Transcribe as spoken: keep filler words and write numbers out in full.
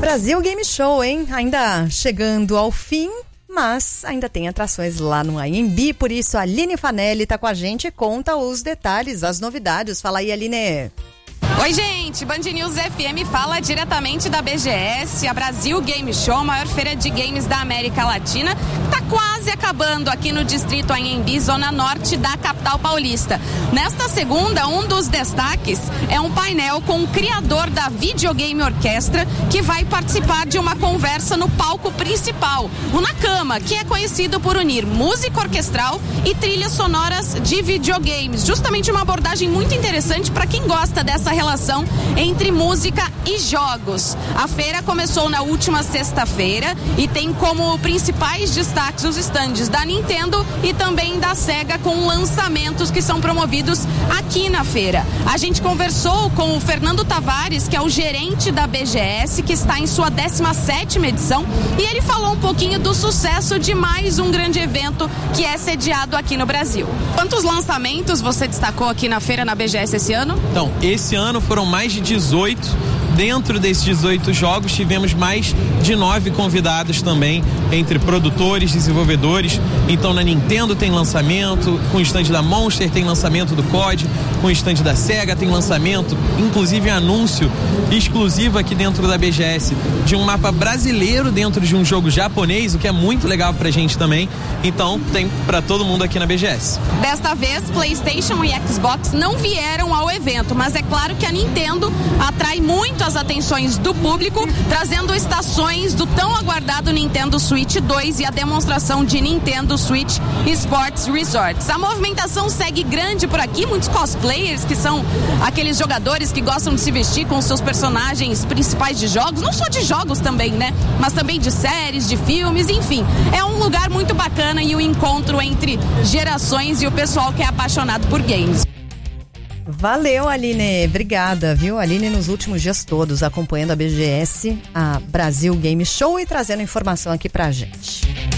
Brasil Game Show, hein? Ainda chegando ao fim, mas ainda tem atrações lá no Anhembi, por isso a Aline Fanelli tá com a gente e conta os detalhes, as novidades. Fala aí, Aline. Oi, gente, Band News F M fala diretamente da B G S, a Brasil Game Show, a maior feira de games da América Latina. Tá quase acabando aqui no distrito Anhembi, zona norte da capital paulista. Nesta segunda, um dos destaques é um painel com o criador da Videogame Orquestra, que vai participar de uma conversa no palco principal, o Nakama, que é conhecido por unir música orquestral e trilhas sonoras de videogames. Justamente uma abordagem muito interessante para quem gosta dessa relação entre música e jogos. A feira começou na última sexta-feira e tem como principais destaques os estandes da Nintendo e também da Sega, com lançamentos que são promovidos aqui na feira. A gente conversou com o Fernando Tavares, que é o gerente da B G S, que está em sua décima sétima edição, e ele falou um pouquinho do sucesso de mais um grande evento que é sediado aqui no Brasil. Quantos lançamentos você destacou aqui na feira, na B G S, esse ano? Então, esse ano foram mais de dezoito. Dentro desses dezoito jogos, tivemos mais de nove convidados também, entre produtores, desenvolvedores. Então, na Nintendo tem lançamento, com o stand da Monster tem lançamento do C O D, com o stand da Sega tem lançamento, inclusive anúncio exclusivo aqui dentro da B G S de um mapa brasileiro dentro de um jogo japonês, o que é muito legal pra gente também. Então, tem pra todo mundo aqui na B G S. Desta vez, PlayStation e Xbox não vieram ao evento, mas é claro que a Nintendo atrai muito as atenções do público, trazendo estações do tão aguardado Nintendo Switch dois e a demonstração de Nintendo Switch Sports Resorts. A movimentação segue grande por aqui, muitos cosplayers, que são aqueles jogadores que gostam de se vestir com seus personagens principais de jogos, não só de jogos também, né? Mas também de séries, de filmes, enfim. É um lugar muito bacana e o encontro entre gerações e o pessoal que é apaixonado por games. Valeu, Aline, obrigada, viu? Aline nos últimos dias todos acompanhando a B G S, a Brasil Game Show, e trazendo informação aqui pra gente.